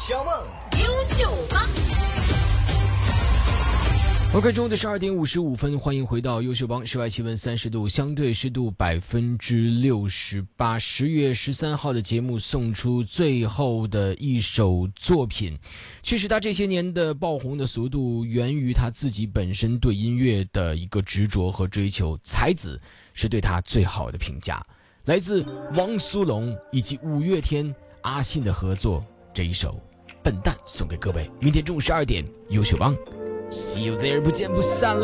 小梦优秀帮。 OK， 中午的12点55分，欢迎回到优秀帮。室外气温30度，相对湿度68%。10月13号的节目送出最后的一首作品。其实他这些年的爆红的速度，源于他自己本身对音乐的一个执着和追求。才子是对他最好的评价。来自汪苏泷以及五月天、阿信的合作，这一首《笨蛋》送给各位。明天中午12点，优秀帮。See you there， 不见不散了。